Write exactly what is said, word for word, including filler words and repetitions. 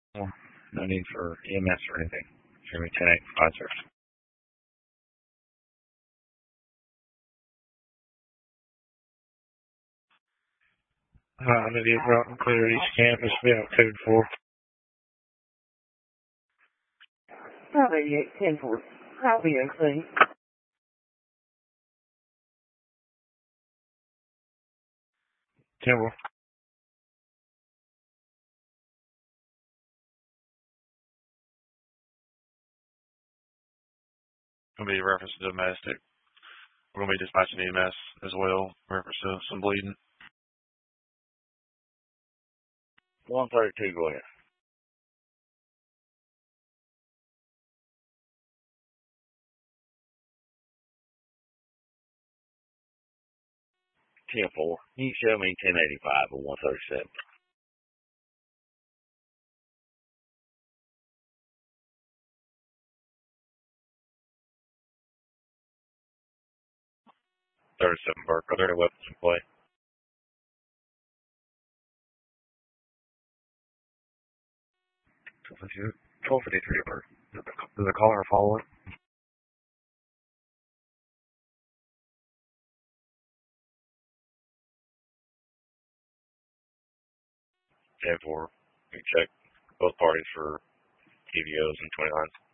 Well, no need for E M S or anything. Give me ten eight five, sir. Uh, immediate route and clear each campus. We have code four. Five eighty-eight, ten four. I'll be O C. ten four. Gonna be reference to domestic. We're gonna be dispatching E M S as well, reference to some bleeding. one thirty-two, go ahead. ten four. You show me ten eighty-five or one thirty-seven. thirty-seven Burke. Are there any weapons in play? twelve fifty-three Burke. Does the caller follow it? ten four. You check both parties for T V Os and twenty-nines.